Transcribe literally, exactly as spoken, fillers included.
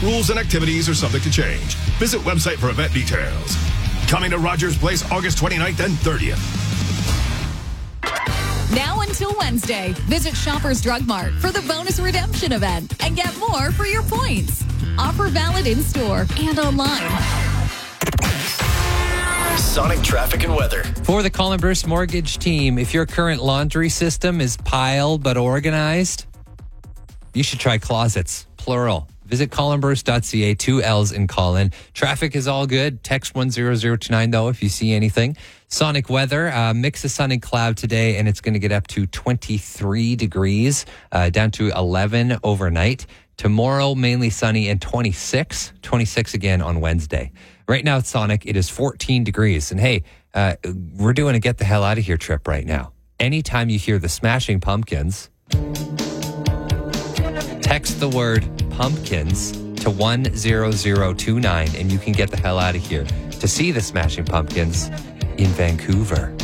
Rules and activities are subject to change. Visit website for event details. Coming to Rogers Place August twenty-ninth and thirtieth. Now until Wednesday, visit Shoppers Drug Mart for the bonus redemption event and get more for your points. Offer valid in-store and online. Sonic traffic and weather. For the Colin Burst Mortgage team, if your current laundry system is piled but organized, you should try closets, plural. Visit colin burst dot c a, two L's in Colin. Traffic is all good. Text one zero zero two nine, though, if you see anything. Sonic weather, uh, mix of sun and cloud today, and it's going to get up to twenty-three degrees, uh, down to eleven overnight. Tomorrow, mainly sunny and twenty-six. twenty-six again on Wednesday. Right now at Sonic, it is fourteen degrees. And hey, uh, we're doing a get the hell out of here trip right now. Anytime you hear the Smashing Pumpkins, text the word pumpkins to one zero zero two nine and you can get the hell out of here to see the Smashing Pumpkins in Vancouver.